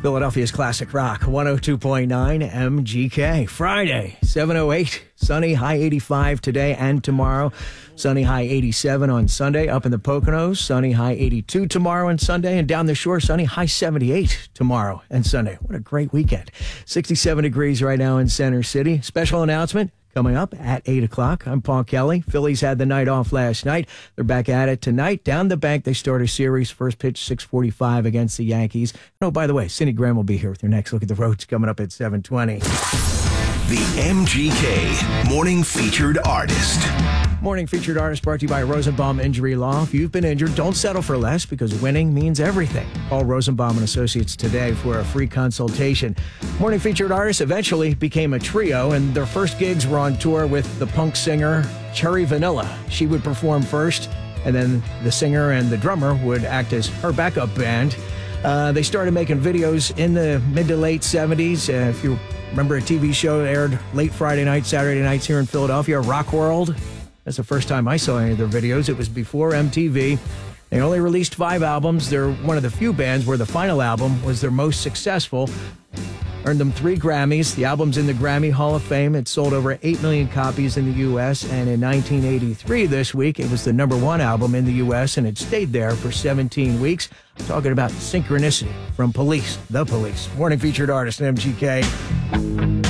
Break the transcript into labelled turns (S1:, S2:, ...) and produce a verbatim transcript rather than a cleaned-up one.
S1: Philadelphia's classic rock, one oh two point nine M G K. Friday, seven oh eight. Sunny, high eighty-five today and tomorrow. Sunny, high eighty-seven on Sunday. Up in the Poconos, sunny, high eighty-two tomorrow and Sunday. And down the shore, sunny, high seventy-eight tomorrow and Sunday. What a great weekend. sixty-seven degrees right now in Center City. Special announcement coming up at eight o'clock. I'm Paul Kelly. Phillies had the night off last night. They're back at it tonight. Down the bank, they start a series. First pitch, six forty-five against the Yankees. Oh, by the way, Cindy Graham will be here with your next look at the roads coming up at seven twenty.
S2: The M G K Morning Featured Artist.
S1: Morning Featured Artist brought to you by Rosenbaum Injury Law. If you've been injured, don't settle for less because winning means everything. Call Rosenbaum and Associates today for a free consultation. Morning Featured Artist eventually became a trio, and their first gigs were on tour with the punk singer Cherry Vanilla. She would perform first, and then the singer and the drummer would act as her backup band. Uh, they started making videos in the mid to late seventies. Uh, if you remember, a T V show aired late Friday night, Saturday nights here in Philadelphia, Rock World. That's the first time I saw any of their videos. It was before M T V. They only released five albums. They're one of the few bands where the final album was their most successful. Earned them three Grammys. The album's in the Grammy Hall of Fame. It sold over eight million copies in the U S. And in nineteen eighty-three, this week, it was the number one album in the U S, and it stayed there for seventeen weeks. I'm talking about Synchronicity from Police, The Police. Morning Featured Artist in M G K.